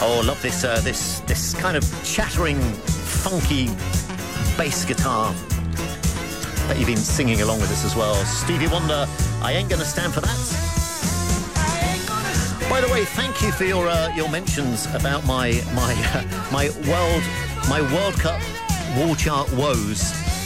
Oh, love this kind of chattering, funky bass guitar. Bet you've been singing along with this as well. Stevie Wonder, I Ain't Gonna Stand for That. By the way, thank you for your mentions about my World Cup wall chart woes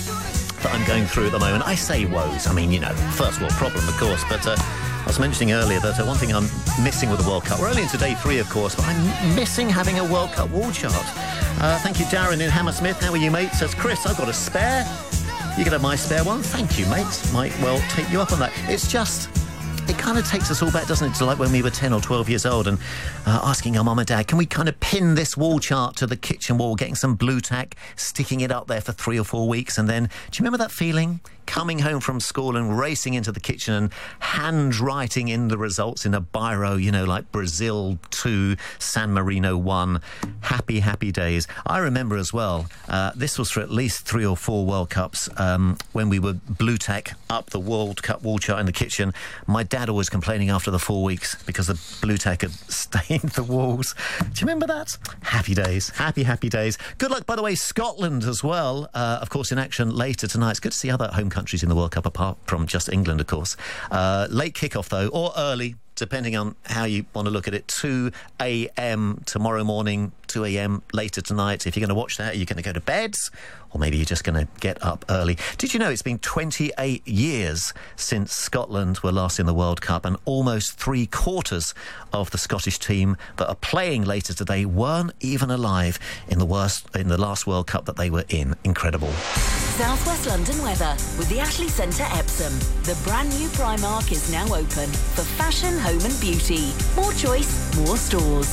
that I'm going through at the moment. I say woes, I mean, first world problem, of course, but I was mentioning earlier that one thing I'm missing with the World Cup, we're only into day 3, of course, but I'm missing having a World Cup wall chart. Thank you, Darren in Hammersmith. How are you, mate? Says, Chris, I've got a spare. You can have my spare one. Thank you, mate. Might well take you up on that. It's just, it kind of takes us all back, doesn't it, to like when we were 10 or 12 years old and asking our mum and dad, can we kind of pin this wall chart to the kitchen wall, getting some blue tack, sticking it up there for 3 or 4 weeks, and then, do you remember that feeling? Coming home from school and racing into the kitchen and handwriting in the results in a biro, like Brazil 2, San Marino 1. Happy, happy days. I remember as well, this was for at least 3 or 4 World Cups, when we were blue tack up the World Cup wall chart in the kitchen. My dad always complaining after the 4 weeks because the blue tack had stained the walls. Do you remember that? Happy days. Happy, happy days. Good luck, by the way, Scotland as well. Of course, in action later tonight. It's good to see other home countries in the World Cup, apart from just England, of course. Late kick-off, though, or early, depending on how you want to look at it. 2 a.m. tomorrow morning, 2 a.m. later tonight. If you're going to watch that, are you going to go to bed? Or maybe you're just going to get up early. Did you know it's been 28 years since Scotland were last in the World Cup, and almost 3/4 of the Scottish team that are playing later today weren't even alive in the last World Cup that they were in. Incredible. South West London weather with the Ashley Centre Epsom. The brand new Primark is now open for fashion, home and beauty. More choice, more stores.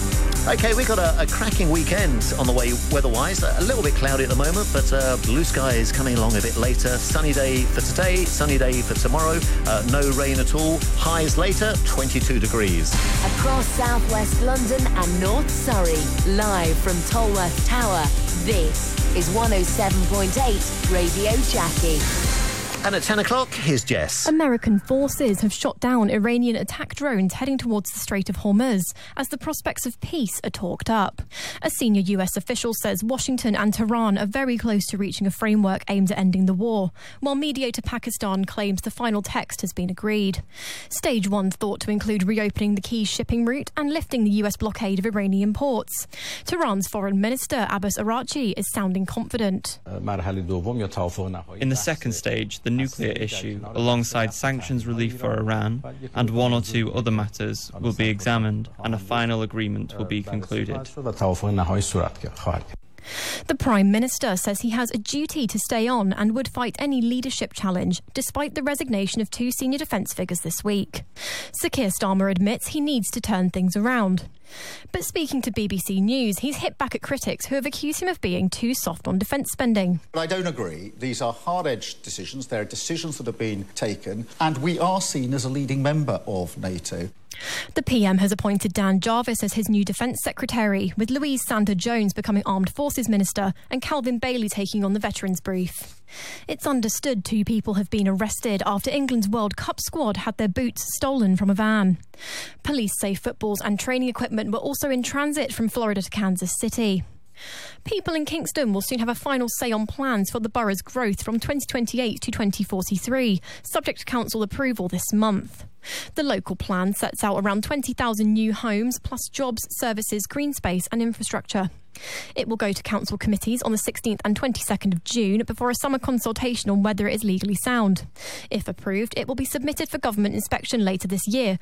OK, we've got a cracking weekend on the way weather-wise. A little bit cloudy at the moment, but blue sky is coming along a bit later. Sunny day for today, sunny day for tomorrow. No rain at all. Highs later, 22 degrees. Across South West London and North Surrey, live from Tolworth Tower, this is 107.8 Radio Jackie. And at 10 o'clock, here's Jess. American forces have shot down Iranian attack drones heading towards the Strait of Hormuz as the prospects of peace are talked up. A senior US official says Washington and Tehran are very close to reaching a framework aimed at ending the war, while mediator Pakistan claims the final text has been agreed. Stage 1 thought to include reopening the key shipping route and lifting the US blockade of Iranian ports. Tehran's foreign minister Abbas Araghchi is sounding confident. In the second stage, the nuclear issue, alongside sanctions relief for Iran and 1 or 2 other matters, will be examined and a final agreement will be concluded. The Prime Minister says he has a duty to stay on and would fight any leadership challenge, despite the resignation of 2 senior defence figures this week. Sir Keir Starmer admits he needs to turn things around. But speaking to BBC News, he's hit back at critics who have accused him of being too soft on defence spending. I don't agree. These are hard-edged decisions. They're decisions that have been taken, and we are seen as a leading member of NATO. The PM has appointed Dan Jarvis as his new Defence Secretary, with Louise Sanders-Jones becoming Armed Forces Minister and Calvin Bailey taking on the Veterans Brief. It's understood 2 people have been arrested after England's World Cup squad had their boots stolen from a van. Police say footballs and training equipment were also in transit from Florida to Kansas City. People in Kingston will soon have a final say on plans for the borough's growth from 2028 to 2043, subject to council approval this month. The local plan sets out around 20,000 new homes, plus jobs, services, green space and infrastructure. It will go to council committees on the 16th and 22nd of June before a summer consultation on whether it is legally sound. If approved, it will be submitted for government inspection later this year,